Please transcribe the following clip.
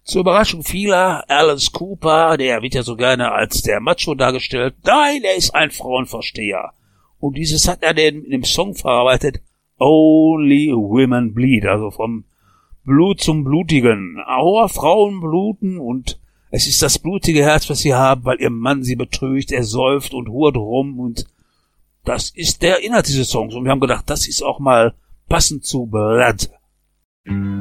Zur Überraschung vieler, Alice Cooper, der wird ja so gerne als der Macho dargestellt. Nein, er ist ein Frauenversteher. Und dieses hat er in dem Song verarbeitet, Only Women Bleed, also vom Blut zum Blutigen. Aua, Frauen bluten und es ist das blutige Herz, was sie haben, weil ihr Mann sie betrügt, er säuft und hurt rum und das ist der Inhalt dieses Songs. Und wir haben gedacht, das ist auch mal passend zu Blood.